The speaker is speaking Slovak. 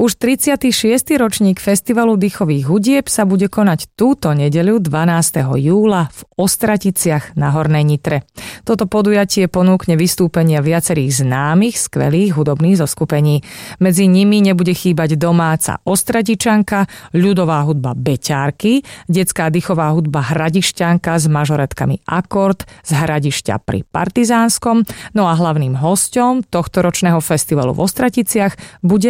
Už 36. ročník Festivalu dýchových hudieb sa bude konať túto nedeľu 12. júla v Ostraticiach na Hornej Nitre. Toto podujatie ponúkne vystúpenia viacerých známych, skvelých hudobných zoskupení. Medzi nimi nebude chýbať domáca Ostratičanka, ľudová hudba Beťárky, detská dýchová hudba Hradišťanka s mažoretkami Akord z Hradišťa pri Partizánskom, no a hlavným hosťom tohtoročného festivalu v Ostraticiach bude